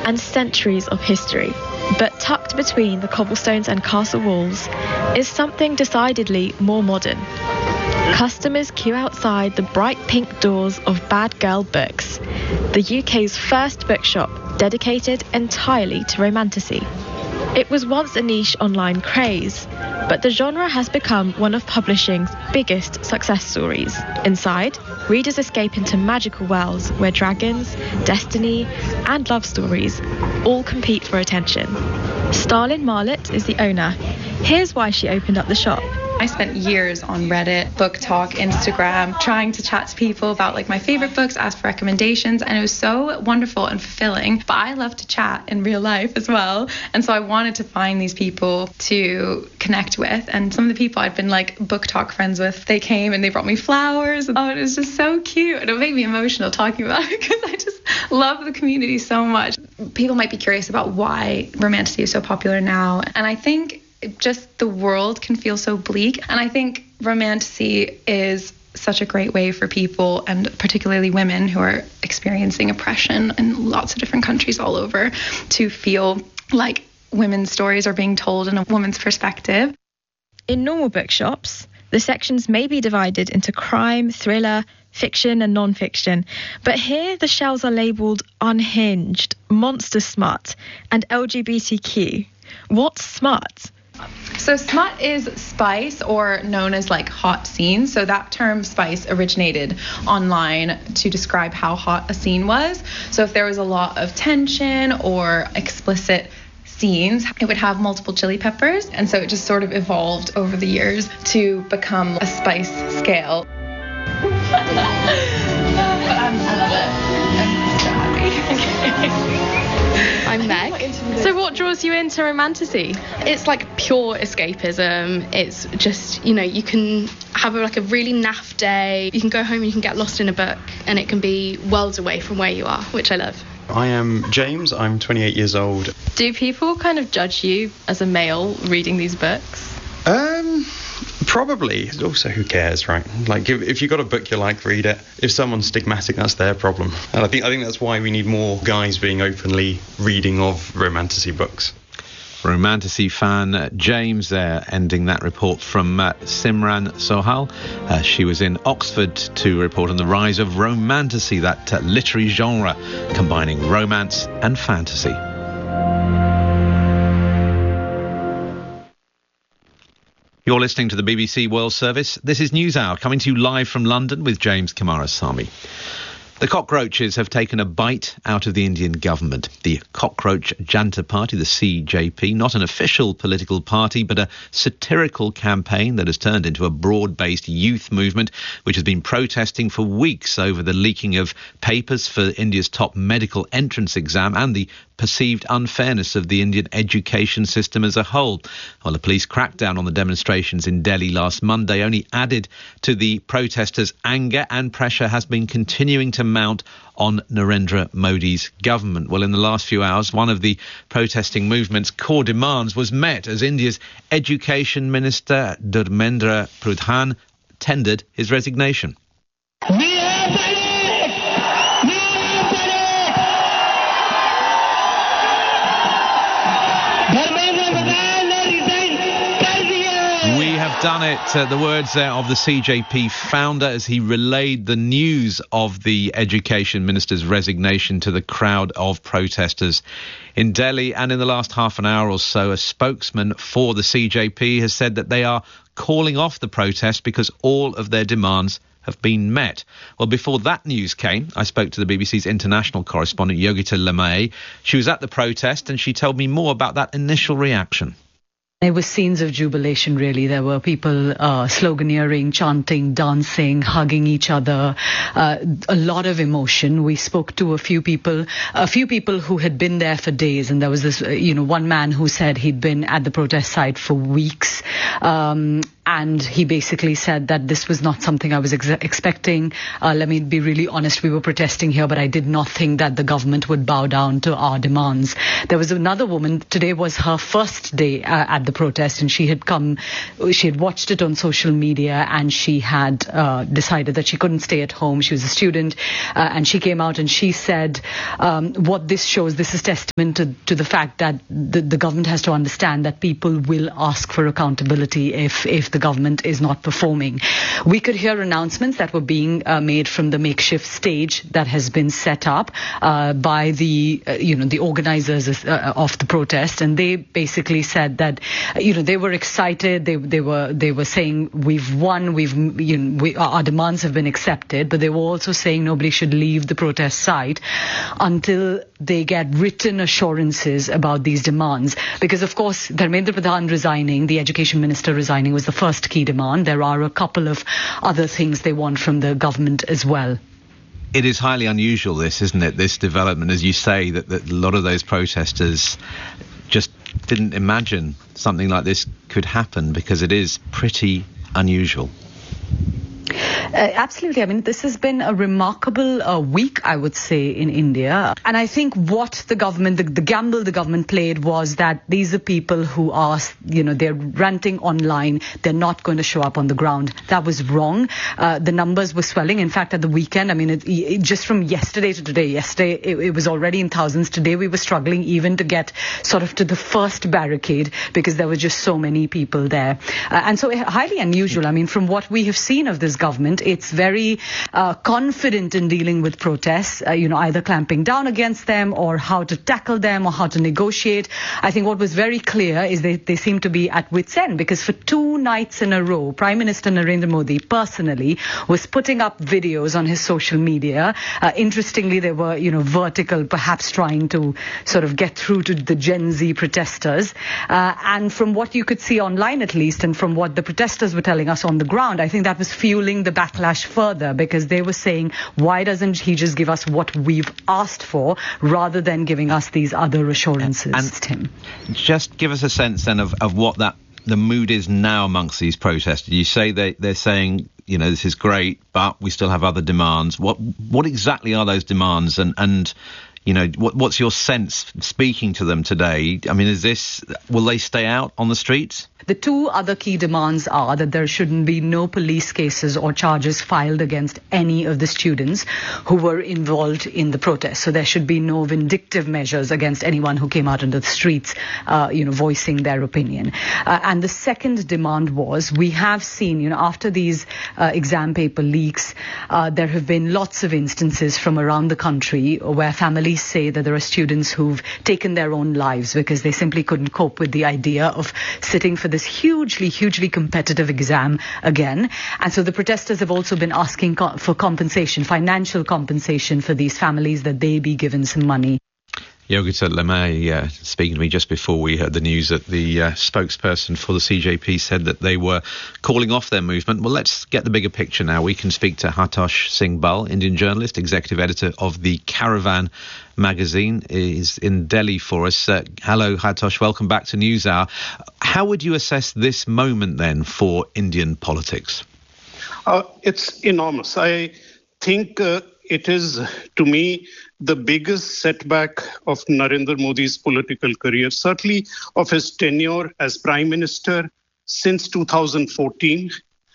and centuries of history. But tucked between the cobblestones and castle walls is something decidedly more modern. Customers queue outside the bright pink doors of Bad Girl Books, the UK's first bookshop dedicated entirely to romantasy. It was once a niche online craze, but the genre has become one of publishing's biggest success stories. Inside, readers escape into magical worlds where dragons, destiny, and love stories all compete for attention. Starlin Marlett is the owner. Here's why she opened up the shop. I spent years on Reddit, Book Talk, Instagram, trying to chat to people about like my favorite books, ask for recommendations, and it was so wonderful and fulfilling. But I love to chat in real life as well, and so I wanted to find these people to connect with. And some of the people I'd been like Book Talk friends with, they came and they brought me flowers. Oh, it was just so cute, and it made me emotional talking about it because I just love the community so much. People might be curious about why romantasy is so popular now, and I think just the world can feel so bleak. And I think romantasy is such a great way for people, and particularly women who are experiencing oppression in lots of different countries all over, to feel like women's stories are being told in a woman's perspective. In normal bookshops, the sections may be divided into crime, thriller, fiction and non-fiction. But here the shelves are labelled unhinged, monster smut and LGBTQ. What's smut? So smut is spice, or known as like hot scenes. So that term spice originated online to describe how hot a scene was. So if there was a lot of tension or explicit scenes, it would have multiple chili peppers. And so it just sort of evolved over the years to become a spice scale. But I love it. I'm so happy. I'm Meg. So what draws you into romantasy? It's like pure escapism. It's just, you can have a really naff day. You can go home and you can get lost in a book, and it can be worlds away from where you are, which I love. I am James. I'm 28 years old. Do people kind of judge you as a male reading these books? Probably. Also, who cares, right? Like, if you got a book you like, read it. If someone's stigmatic, that's their problem. And I think that's why we need more guys being openly reading of romantasy books. Romantasy fan James there, ending that report from Simran Sohal. She was in Oxford to report on the rise of romantasy, that literary genre combining romance and fantasy. You're listening to the BBC World Service. This is NewsHour, coming to you live from London with James Kumarasamy. The cockroaches have taken a bite out of the Indian government. The Cockroach Janta Party, the CJP, not an official political party, but a satirical campaign that has turned into a broad-based youth movement, which has been protesting for weeks over the leaking of papers for India's top medical entrance exam and the perceived unfairness of the Indian education system as a whole. While the police crackdown on the demonstrations in Delhi last Monday only added to the protesters' anger, and pressure has been continuing to mount on Narendra Modi's government. Well, in the last few hours, one of the protesting movement's core demands was met as India's Education Minister Dharmendra Pradhan tendered his resignation. Done it, the words there of the CJP founder as he relayed the news of the Education Minister's resignation to the crowd of protesters in Delhi. And in the last half an hour or so, a spokesman for the CJP has said that they are calling off the protest because all of their demands have been met. Well, before that news came, I spoke to the BBC's international correspondent Yogita Limaye. She was at the protest and she told me more about that initial reaction. There were scenes of jubilation, really. There were people sloganeering, chanting, dancing, hugging each other, a lot of emotion. We spoke to a few people who had been there for days. And there was this, one man who said he'd been at the protest site for weeks. And he basically said that this was not something I was expecting. Let me be really honest, we were protesting here, but I did not think that the government would bow down to our demands. There was another woman, today was her first day at the protest, and she had watched it on social media, and she had decided that she couldn't stay at home. She was a student, and she came out and she said, what this shows, this is testament to the fact that the government has to understand that people will ask for accountability if the government is not performing. We could hear announcements that were being made from the makeshift stage that has been set up by the organizers of the protest, and they basically said that they were excited. They were saying we've won, our demands have been accepted, but they were also saying nobody should leave the protest site until they get written assurances about these demands. Because, of course, Dharmendra Pradhan resigning, the education minister resigning, was the first key demand. There are a couple of other things they want from the government as well. It is highly unusual, this, isn't it, this development, as you say, that a lot of those protesters just didn't imagine something like this could happen, because it is pretty unusual. Absolutely. I mean, this has been a remarkable week, I would say, in India. And I think what the government, the gamble the government played was that these are people who are, they're ranting online. They're not going to show up on the ground. That was wrong. The numbers were swelling. In fact, at the weekend, I mean, it just from yesterday to today, it was already in thousands. Today, we were struggling even to get sort of to the first barricade because there were just so many people there. And so highly unusual. I mean, from what we have seen of this government, it's very confident in dealing with protests, either clamping down against them or how to tackle them or how to negotiate. I think what was very clear is they seem to be at wit's end, because for 2 nights in a row, Prime Minister Narendra Modi personally was putting up videos on his social media. Interestingly, they were, vertical, perhaps trying to sort of get through to the Gen Z protesters. And from what you could see online, at least, and from what the protesters were telling us on the ground, I think that was fueling the backlash further, because they were saying, why doesn't he just give us what we've asked for rather than giving us these other assurances? And Tim, just give us a sense then of what the mood is now amongst these protesters. You say they're saying, this is great, but we still have other demands. What exactly are those demands? And what's your sense speaking to them today? I mean, will they stay out on the streets? The 2 other key demands are that there shouldn't be no police cases or charges filed against any of the students who were involved in the protest. So there should be no vindictive measures against anyone who came out into the streets, voicing their opinion. And the second demand was, we have seen, after these exam paper leaks, there have been lots of instances from around the country where families say that there are students who've taken their own lives because they simply couldn't cope with the idea of sitting for this hugely competitive exam again. And so the protesters have also been asking for compensation, financial compensation for these families, that they be given some money. Yogita Lemay speaking to me just before we heard the news that the spokesperson for the CJP said that they were calling off their movement. Well, let's get the bigger picture now. We can speak to Hartosh Singh Bal, Indian journalist, executive editor of the Caravan magazine, is in Delhi for us. Hello, Hartosh. Welcome back to NewsHour. How would you assess this moment then for Indian politics? It's enormous. I think it is, to me, the biggest setback of Narendra Modi's political career, certainly of his tenure as Prime Minister since 2014.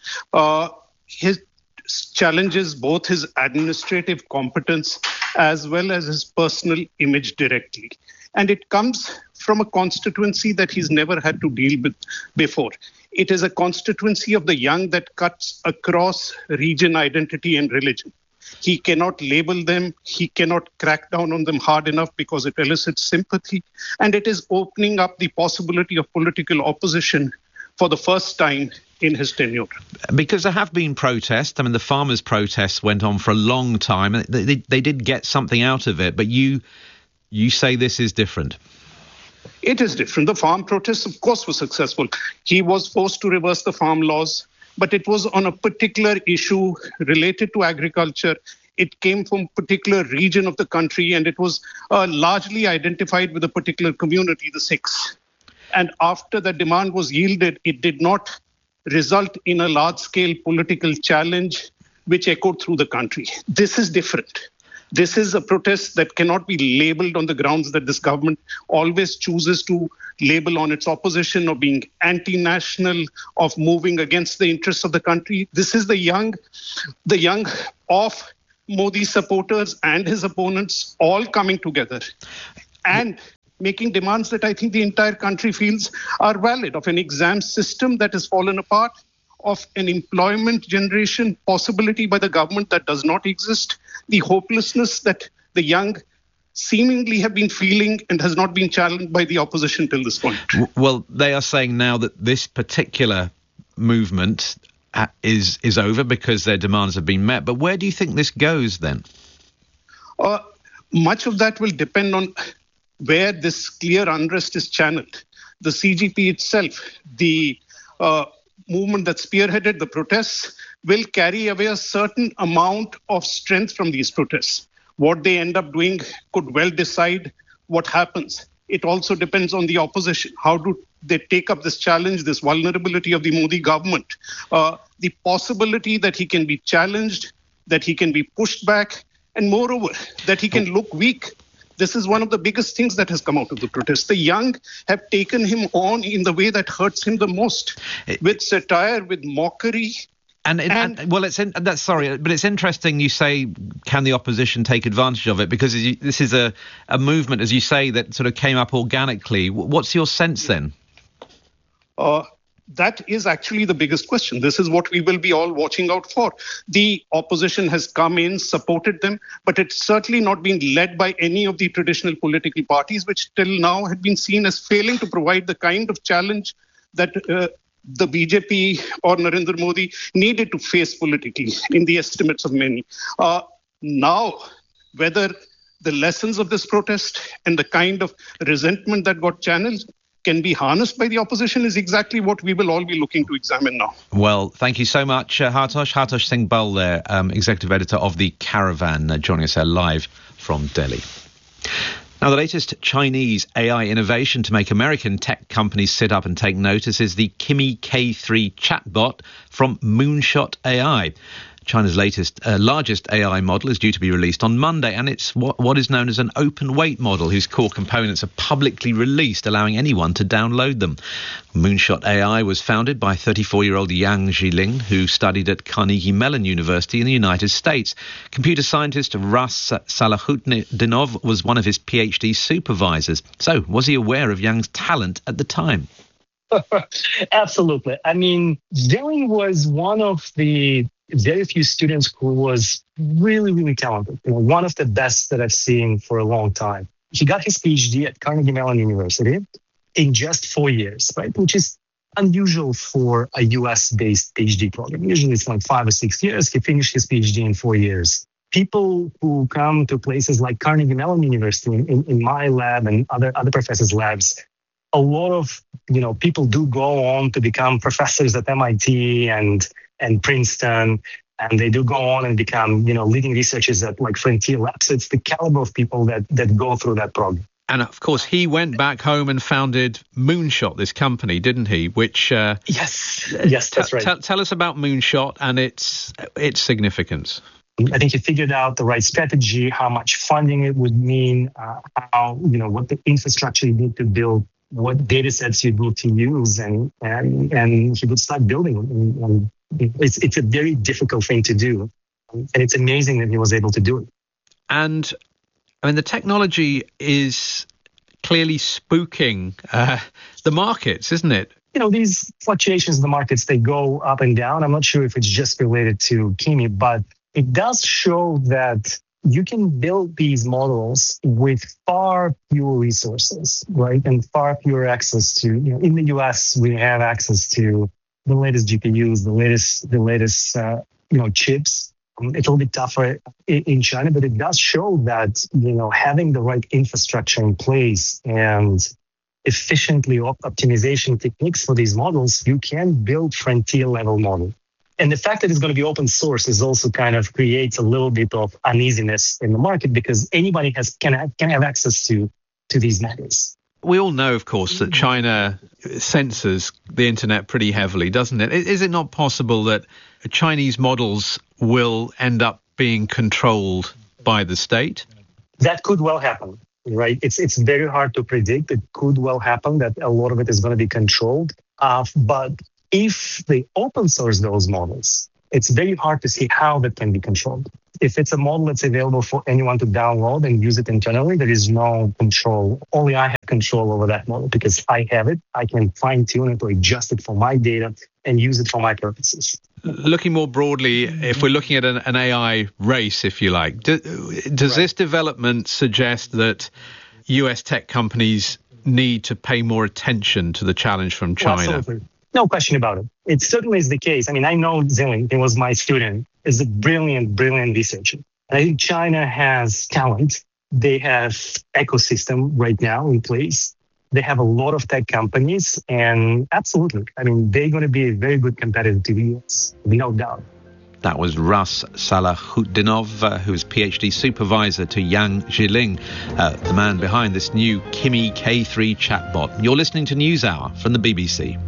His challenges both his administrative competence as well as his personal image directly. And it comes from a constituency that he's never had to deal with before. It is a constituency of the young that cuts across region, identity and religion. He cannot label them. He cannot crack down on them hard enough because it elicits sympathy. And it is opening up the possibility of political opposition for the first time in his tenure. Because there have been protests. I mean, the farmers' protests went on for a long time. They did get something out of it. But you say this is different. It is different. The farm protests, of course, were successful. He was forced to reverse the farm laws, but it was on a particular issue related to agriculture. It came from a particular region of the country, and it was largely identified with a particular community, the Sikhs. And after the demand was yielded, it did not result in a large-scale political challenge which echoed through the country. This is different. This is a protest that cannot be labeled on the grounds that this government always chooses to label on its opposition, of being anti-national, of moving against the interests of the country. This is the young of Modi supporters and his opponents all coming together and making demands that I think the entire country feels are valid, of an exam system that has fallen apart, of an employment generation possibility by the government that does not exist, the hopelessness that the young seemingly have been feeling and has not been challenged by the opposition till this point. Well, they are saying now that this particular movement is over because their demands have been met. But where do you think this goes then? Much of that will depend on where this clear unrest is channeled. The CGP itself, the movement that spearheaded the protests, will carry away a certain amount of strength from these protests. What they end up doing could well decide what happens. It also depends on the opposition. How do they take up this challenge, this vulnerability of the Modi government? The possibility that he can be challenged, that he can be pushed back, and moreover, that he can look weak. This is one of the biggest things that has come out of the protest. The young have taken him on in the way that hurts him the most, with satire, with mockery. It's interesting you say, can the opposition take advantage of it? Because this is a movement, as you say, that sort of came up organically. What's your sense then? That is actually the biggest question. This is what we will be all watching out for. The opposition has come in, supported them, but it's certainly not been led by any of the traditional political parties, which till now had been seen as failing to provide the kind of challenge that the BJP or Narendra Modi needed to face politically, in the estimates of many. Now, whether the lessons of this protest and the kind of resentment that got channeled can be harnessed by the opposition is exactly what we will all be looking to examine now. Well, thank you so much, Hartosh Singh Bal there, Executive Editor of The Caravan, joining us live from Delhi. Now, the latest Chinese AI innovation to make American tech companies sit up and take notice is the Kimi K3 chatbot from Moonshot AI. China's largest AI model is due to be released on Monday, and it's what is known as an open-weight model whose core components are publicly released, allowing anyone to download them. Moonshot AI was founded by 34-year-old Yang Zhiling, who studied at Carnegie Mellon University in the United States. Computer scientist Ras Salahutdinov was one of his PhD supervisors. So, was he aware of Yang's talent at the time? Absolutely. I mean, Zhiling was one of the very few students who was really, really talented. One of the best that I've seen for a long time. He got his PhD at Carnegie Mellon University in just 4 years, right? Which is unusual for a US-based PhD program. Usually it's like 5 or 6 years. He finished his PhD in 4 years. People who come to places like Carnegie Mellon University, in my lab and other professors' labs, a lot of people do go on to become professors at MIT and Princeton, and they do go on and become, leading researchers at like Frontier Labs. It's the caliber of people that go through that program. And of course, he went back home and founded Moonshot, this company, didn't he? Which yes, that's right. Tell us about Moonshot and its significance. I think he figured out the right strategy, how much funding it would mean, what the infrastructure you need to build, what data sets you'd need to use, and he would start building. It's a very difficult thing to do, and it's amazing that he was able to do it. And I mean, the technology is clearly spooking the markets, isn't it? These fluctuations in the markets, they go up and down. I'm not sure if it's just related to Kimi, but it does show that you can build these models with far fewer resources, right? And far fewer access to, in the US, we have access to the latest GPUs, the latest chips. It's a little bit tougher in China, but it does show that, having the right infrastructure in place and efficiently optimization techniques for these models, you can build frontier level model. And the fact that it's going to be open source is also kind of creates a little bit of uneasiness in the market, because anybody can have access to these models. We all know, of course, that China censors the internet pretty heavily, doesn't it? Is it not possible that Chinese models will end up being controlled by the state? That could well happen, right? It's very hard to predict. It could well happen that a lot of it is going to be controlled. But if they open source those models, it's very hard to see how that can be controlled. If it's a model that's available for anyone to download and use it internally, there is no control. Only I have control over that model because I have it. I can fine tune it or adjust it for my data and use it for my purposes. Looking more broadly, if we're looking at an AI race, if you like, does this development suggest that US tech companies need to pay more attention to the challenge from China? Well, absolutely. No question about it. It certainly is the case. I mean, I know Zilling, he was my student, is a brilliant researcher. I think China has talent. They have ecosystem right now in place. They have a lot of tech companies, and absolutely, I mean, they're going to be a very good competitor to the US, no doubt. That was Russ Salahutdinov, who is PhD supervisor to Yang Zhiling, the man behind this new Kimi K3 chatbot. You're listening to NewsHour from the BBC.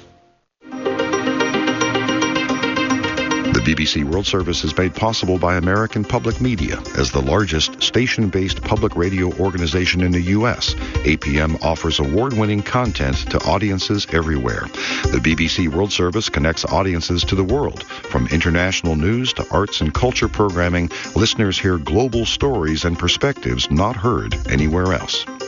The BBC World Service is made possible by American Public Media. As the largest station-based public radio organization in the U.S., APM offers award-winning content to audiences everywhere. The BBC World Service connects audiences to the world. From international news to arts and culture programming, listeners hear global stories and perspectives not heard anywhere else.